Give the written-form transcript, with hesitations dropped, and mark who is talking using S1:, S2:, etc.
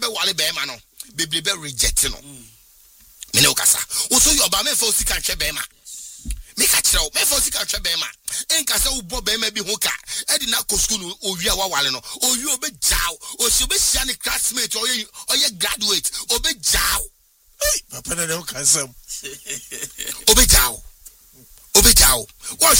S1: wale be ma no bebre be reject no me no kasa wo so your ba me for sika hwe be ma me ka kire wo me for sika hwe be ma enka se wo bo be ma bi ho ka e di na ko school no owi a wale no owi obe jaw o si obe sia ne classmate oye graduate obe jaw
S2: papa na no kan sam
S1: obe jaw